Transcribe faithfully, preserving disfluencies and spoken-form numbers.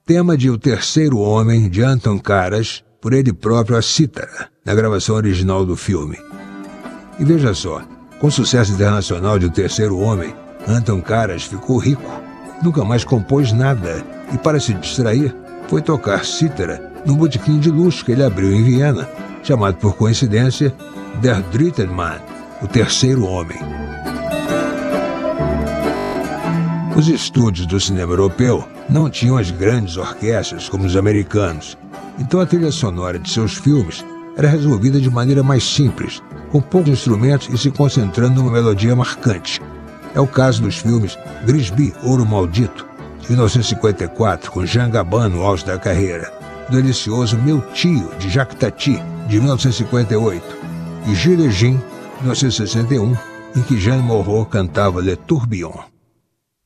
tema de O Terceiro Homem, de Anton Karas, por ele próprio a cítara, na gravação original do filme. E veja só, com o sucesso internacional de O Terceiro Homem, Anton Karas ficou rico, nunca mais compôs nada e, para se distrair, foi tocar cítara num botequim de luxo que ele abriu em Viena, chamado por coincidência Der Dritte Mann, O Terceiro Homem. Os estúdios do cinema europeu não tinham as grandes orquestras como os americanos, então a trilha sonora de seus filmes era resolvida de maneira mais simples, com poucos instrumentos e se concentrando numa melodia marcante. É o caso dos filmes Grisby, Ouro Maldito, de mil novecentos e cinquenta e quatro, com Jean Gabin no auge da carreira, do delicioso Meu Tio, de Jacques Tati, de mil novecentos e cinquenta e oito, e Gilles Jean, de mil novecentos e sessenta e um, em que Jeanne Moreau cantava Le Tourbillon.